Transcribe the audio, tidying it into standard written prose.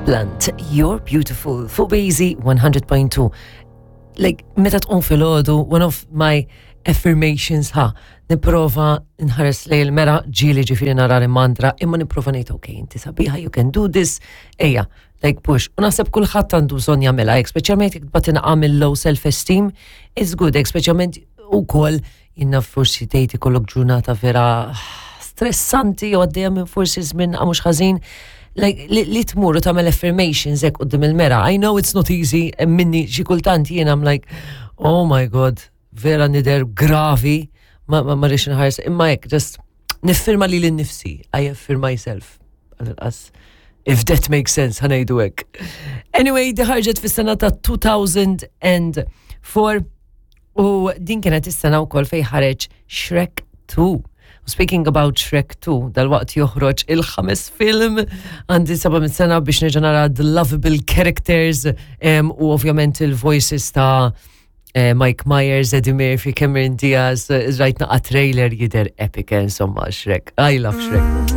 Blunt, You're Beautiful, fuq Basie 100.2. Like, meta tqum fil-ħodu, one of my affirmations niprofa nħares lej il-mera ġili ġifiri nara mantra, imma niprofa nejt, ok, inti sabiħa, you can do this, eja, like push. U naħseb kulħadd għandu bżonn jagħmilha, speċjalment jekk tbagħt għamil low self-esteem, it's good, speċjalment ukoll jinnaf forsi tgħid ikollok ġurnata vera stressanti u għaddejja minn forsi żmien mhux ħażin. Like, li tmur u tagħmel affirmations hekk qudiem il-mera. I know it's not easy, minni xi kultant jien I'm like, oh my god, vera nider gravi, ma rridx inħares, imma hekk just niffirma li l-nifsi, I affirm myself. As if that makes sense, ħanejdu hekk. Anyway, di ħarġet fis-sena ta' 2004 u din kienet is-sena wkoll fejn ħareġ Shrek 2. Speaking about Shrek 2, dal-waqt joħroġ il-5 film għandi 7 sena biex neġa nara the lovable characters u ovvjament il-voices ta' Mike Myers, Eddie Murphy, Cameron Diaz, rajtna a trailer jider epic insomma Shrek. I love Shrek.